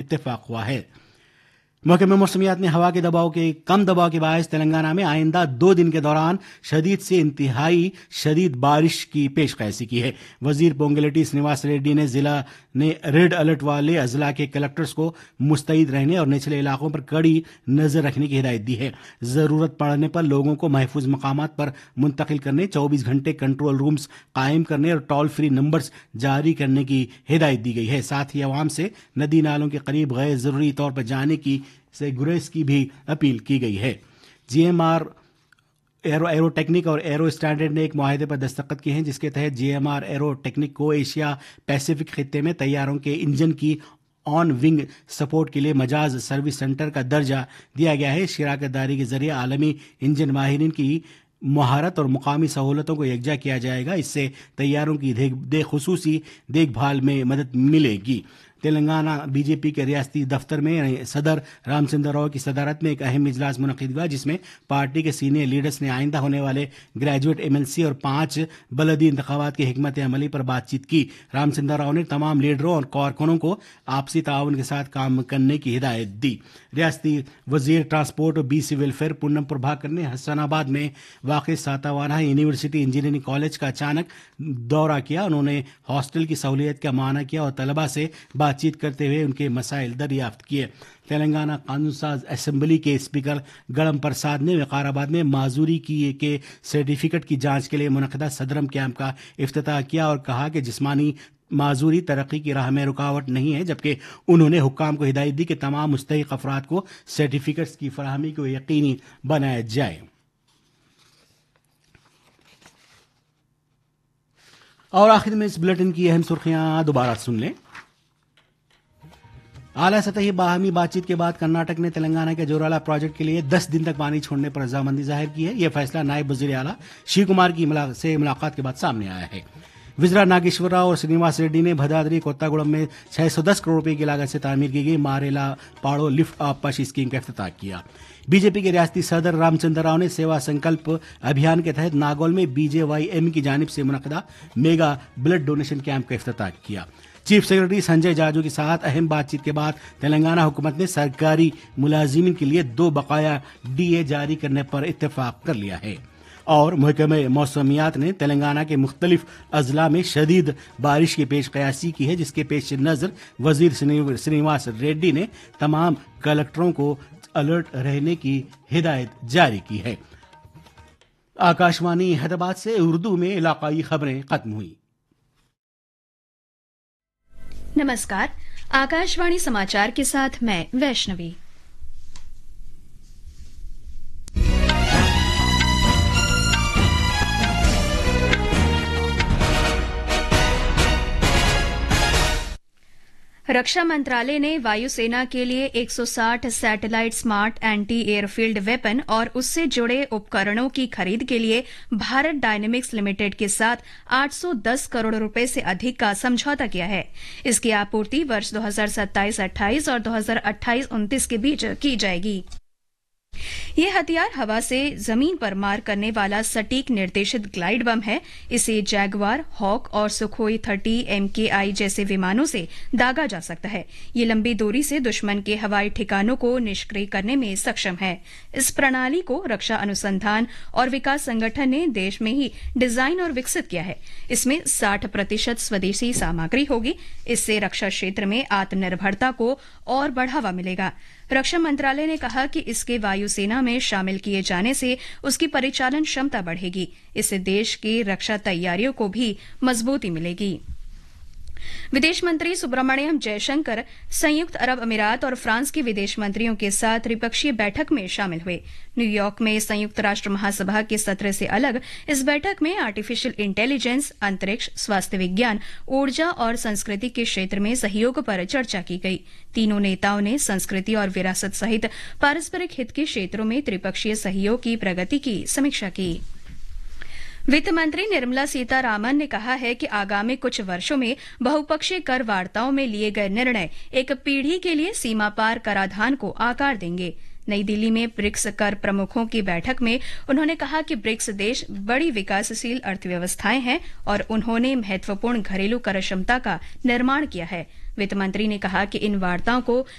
इत्तेफाक हुआ है। महकमे मौसमियात ने हवा के कम दबाव के बायस तेलंगाना में आइंदा 2 दिन के दौरान शदीद से इंतहाई शदीद बारिश की पेशकशी की है। वजीर पोंगलेटी श्रीनिवास रेड्डी ने जिला ने रेड अलर्ट वाले अजला के कलेक्टर्स को मुस्तैद रहने और निचले इलाकों पर कड़ी नजर रखने की हिदायत दी है। जरूरत पड़ने पर लोगों को महफूज मकामात पर मुंतकिल करने, 24 घंटे कंट्रोल रूम्स कायम करने और टोल फ्री नंबर्स जारी करने की हिदायत दी गई है। साथ ही अवाम से नदी नालों के करीब गैर जरूरी तौर पर जाने की से गुरेज की भी अपील की गई है। जीएमआर एरोटेक्निक और एरो स्टैंडर्ड ने एक मुआहदे पर दस्तखत किए हैं, जिसके तहत जीएमआर एरोटेक्निक को एशिया पैसिफिक खित्ते में तैयारों के इंजन की ऑन विंग सपोर्ट के लिए मजाज सर्विस सेंटर का दर्जा दिया गया है। शराकतदारी के जरिए आलमी इंजन माहिरीन की महारत और मुकामी सहूलतों को यकजा किया जाएगा। इससे तैयारों की खुसूसी देखभाल में मदद मिलेगी। तेलंगाना बीजेपी के रियासती दफ्तर में सदर रामचंद्र राव की सदारत में एक अहम इजलास मुनक़िद हुआ, जिसमें पार्टी के सीनियर लीडर्स ने आइंदा होने वाले ग्रेजुएट एमएलसी और 5 बलदी इंतखाबात की हिकमत अमली पर बातचीत की। रामचंद्र राव ने तमाम लीडरों और कारकुनों को आपसी ताउन के साथ काम करने की हिदायत दी। रियासती वजीर ट्रांसपोर्ट और बीसी वेलफेयर पूनम प्रभाकर ने हसनाबाद में वाक़ सातावाना यूनिवर्सिटी इंजीनियरिंग कॉलेज का अचानक दौरा किया। उन्होंने हॉस्टल की सहूलियत का माना किया और तलबा से बातचीत करते हुए उनके मसाइल दरियाफ्त किए। तेलंगाना कानून साज असेंबली के स्पीकर गड़म प्रसाद ने विकाराबाद में माजूरी के सर्टिफिकेट की जांच के लिए मुनक़दा सदरम कैंप का इफ्तिताह किया और कहा कि जिस्मानी माजूरी तरक्की की राह में रुकावट नहीं है, जबकि उन्होंने हुक्काम को हिदायत दी कि तमाम मुस्तहिक अफराद को सर्टिफिकेट्स की फराहमी को यकीनी बनाया जाए। और आखिर में इस बुलेटिन की अहम सुर्खियां दोबारा सुन लें। आला सतही बाहमी बातचीत के बाद कर्नाटक ने तेलंगाना के जोराला प्रोजेक्ट के लिए 10 दिन तक पानी छोड़ने पर रजामंदी जाहिर की है। यह फैसला नायब वजीर आला शिव कुमार की से मुलाकात के बाद सामने आया है। विजरा नागेश्वर राव और श्रीनिवास रेड्डी ने भद्राद्री कोत्तागुड़म में 610 करोड़ रुपए की लागत से तामीर की गई मारेला पाड़ो लिफ्ट आपस स्कीम का इफ्तिताह किया। बीजेपी के रियासती सदर रामचंद्र राव ने सेवा संकल्प अभियान के तहत नागौल में बीजेवाईएम की जानिब से मुनक़दा मेगा ब्लड डोनेशन कैंप का इफ्तिताह किया। चीफ सेक्रेटरी संजय जाजू के साथ अहम बातचीत के बाद तेलंगाना हुकूमत ने सरकारी मुलाजिमीन के लिए 2 बकाया डीए जारी करने पर इत्तेफाक कर लिया है। और महकमे मौसमियात ने तेलंगाना के मुख्तलिफ अजला में शदीद बारिश की पेशकयासी की है, जिसके पेश नज़र वजीर श्रीनिवास रेड्डी ने तमाम कलेक्टरों को अलर्ट रहने की हिदायत जारी की है। आकाशवाणी हैदराबाद से उर्दू में इलाकाई खबरें खत्म हुई। नमस्कार, आकाशवाणी समाचार के साथ मैं वैष्णवी। रक्षा मंत्रालय ने वायुसेना के लिए 160 satellite smart anti airfield weapon और उससे जुड़े उपकरणों की खरीद के लिए भारत डायनेमिक्स लिमिटेड के साथ 810 करोड़ रुपए से अधिक का समझौता किया है। इसकी आपूर्ति वर्ष 2027-28 और 2028-29 के बीच की जाएगी। ये हथियार हवा से जमीन पर मार करने वाला सटीक निर्देशित ग्लाइड बम है। इसे जैगवार, हॉक और सुखोई 30 MKI जैसे विमानों से दागा जा सकता है। ये लंबी दूरी से दुश्मन के हवाई ठिकानों को निष्क्रिय करने में सक्षम है। इस प्रणाली को रक्षा अनुसंधान और विकास संगठन ने देश में ही डिजाइन और विकसित किया है। इसमें 60% स्वदेशी सामग्री होगी। इससे रक्षा क्षेत्र में आत्मनिर्भरता को और बढ़ावा मिलेगा। रक्षा मंत्रालय ने कहा कि इसके वायुसेना में शामिल किए जाने से उसकी परिचालन क्षमता बढ़ेगी। इससे देश की रक्षा तैयारियों को भी मजबूती मिलेगी। विदेश मंत्री सुब्रमण्यम जयशंकर संयुक्त अरब अमीरात और फ्रांस के विदेश मंत्रियों के साथ त्रिपक्षीय बैठक में शामिल हुए। न्यूयॉर्क में संयुक्त राष्ट्र महासभा के सत्र से अलग इस बैठक में आर्टिफिशियल इंटेलिजेंस, अंतरिक्ष, स्वास्थ्य विज्ञान, ऊर्जा और संस्कृति के क्षेत्र में सहयोग पर चर्चा की गई। तीनों नेताओं ने संस्कृति और विरासत सहित पारस्परिक हित के क्षेत्रों में त्रिपक्षीय सहयोग की प्रगति की समीक्षा की। वित्त मंत्री निर्मला सीतारामन ने कहा है कि आगामी कुछ वर्षों में बहुपक्षीय कर वार्ताओं में लिए गए निर्णय एक पीढ़ी के लिए सीमा पार कराधान को आकार देंगे। नई दिल्ली में ब्रिक्स कर प्रमुखों की बैठक में उन्होंने कहा कि ब्रिक्स देश बड़ी विकासशील अर्थव्यवस्थाएं हैं और उन्होंने महत्वपूर्ण घरेलू कर क्षमता का निर्माण किया है। वित्त मंत्री ने कहा कि इन वार्ताओं को